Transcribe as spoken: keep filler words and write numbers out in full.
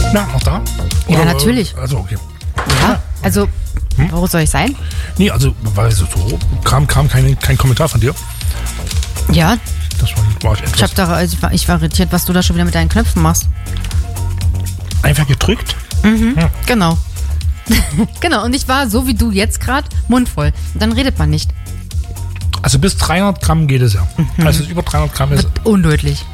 Na, noch da? Ja, Oder, natürlich. Also, okay. Ja, also, hm? Wo soll ich sein? Nee, also, weil so kam, kam kein, kein Kommentar von dir. Ja. Das war, war ich etwas. Ich, hab da, also ich, war, ich war irritiert, was du da schon wieder mit deinen Knöpfen machst. Einfach gedrückt? Mhm, ja. Genau. Genau, und ich war so wie du jetzt gerade mundvoll. Und dann redet man nicht. Also bis dreihundert Gramm geht es ja. Mhm. Also über dreihundert Gramm ist undeutlich.